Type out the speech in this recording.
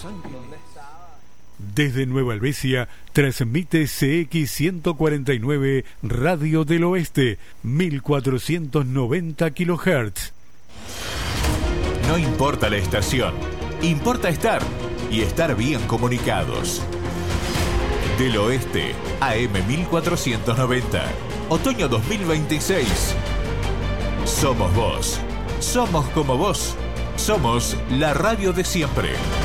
Desde Nueva Helvecia transmite CX149 Radio del Oeste, 1490 kHz. No importa la estación, importa estar y estar bien comunicados. Del Oeste, AM 1490, otoño 2026. Somos vos, somos como vos, somos la radio de siempre.